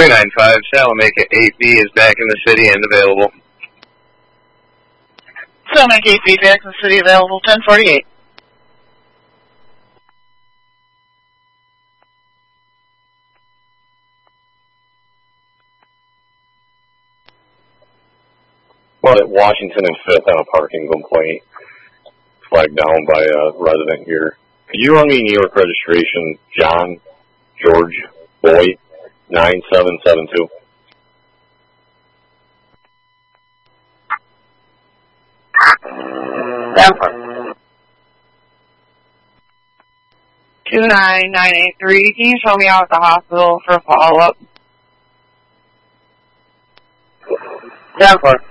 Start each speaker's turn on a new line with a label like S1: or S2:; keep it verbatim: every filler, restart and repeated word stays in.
S1: three nine five, Salamanca eight B is back in the city and available.
S2: Salamanca eight B back in the city available, ten forty-eight.
S3: Well, at Washington and Fifth on a parking complaint flagged down by a resident here. Could you run me New York registration, John George Boyd, nine seven seven two?
S2: two nine nine eight three, can you show me out at the hospital for a follow-up?
S3: Yeah, of course.